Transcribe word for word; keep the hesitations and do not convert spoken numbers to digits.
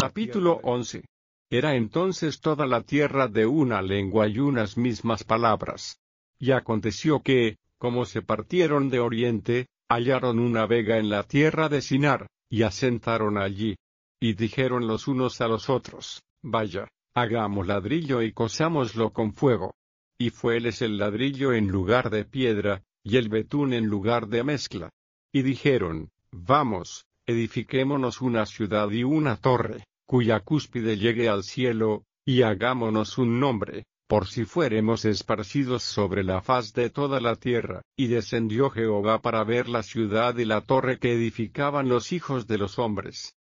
Capítulo once. Era entonces toda la tierra de una lengua y unas mismas palabras. Y aconteció que, como se partieron de oriente, hallaron una vega en la tierra de Sinar, y asentaron allí. Y dijeron los unos a los otros, vaya, hagamos ladrillo y cosámoslo con fuego. Y fueles el ladrillo en lugar de piedra, y el betún en lugar de mezcla. Y dijeron, vamos, edifiquémonos una ciudad y una torre, cuya cúspide llegue al cielo, y hagámonos un nombre, por si fuéremos esparcidos sobre la faz de toda la tierra. Y descendió Jehová para ver la ciudad y la torre que edificaban los hijos de los hombres.